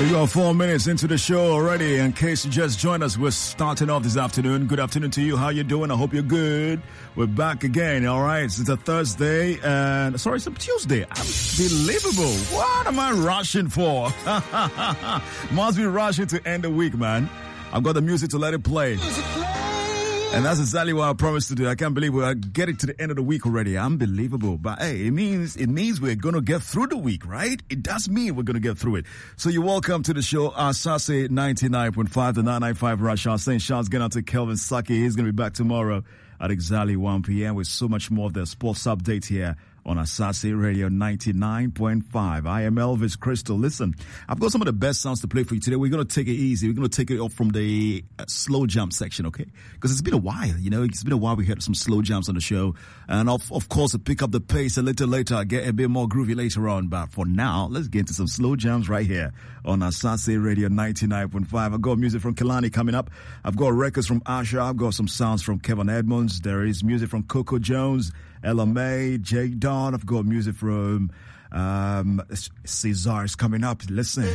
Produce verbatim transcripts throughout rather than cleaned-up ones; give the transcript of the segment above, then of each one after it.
We got four minutes into the show already. In case you just joined us, we're starting off this afternoon. Good afternoon to you. How you doing? I hope you're good. We're back again. All right. It's a Thursday and sorry, it's a Tuesday. Unbelievable. What am I rushing for? Must be rushing to end the week, man. I've got the music to let it play. And that's exactly what I promised to do. I can't believe we're getting to the end of the week already. Unbelievable. But hey, it means, it means we're going to get through the week, right? It does mean we're going to get through it. So you're welcome to the show. Asase ninety-nine point five, the nine ninety-five Rush Hour. Saying shouts going out to Kelvin Saki. He's going to be back tomorrow at exactly one p.m. with so much more of the sports update here on Asase Radio ninety-nine point five. I am Elvis Crystal. Listen, I've got some of the best sounds to play for you today. We're going to take it easy. We're going to take it off from the uh, slow jump section, okay? Because it's been a while, you know. It's been a while we had some slow jumps on the show. And of, of course, to pick up the pace a little later, get a bit more groovy later on. But for now, let's get into some slow jams right here on Asase Radio ninety-nine point five. I've got music from Kelani coming up. I've got records from Asha. I've got some sounds from Kevin Edmonds. There is music from Coco Jones, Ella May, Jake Don. I've got music from um, Cesar is coming up. Listen.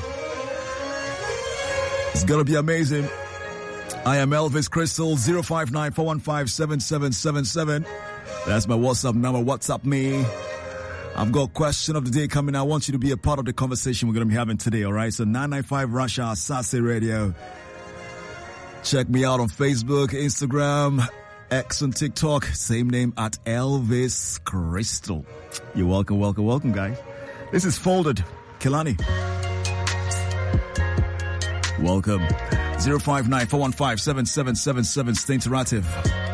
It's going to be amazing. I am Elvis Crystal, zero five nine, four one five, seven seven seven seven. That's my WhatsApp number. WhatsApp me. I've got question of the day coming. I want you to be a part of the conversation we're going to be having today, all right? So nine ninety-five Rush Hour, Asase Radio. Check me out on Facebook, Instagram, X and TikTok, same name at Elvis Crystal. You're welcome, welcome, welcome, guys. This is Folded, Kelani. Welcome. zero five nine, four one five, seven seven seven seven. Stay interactive.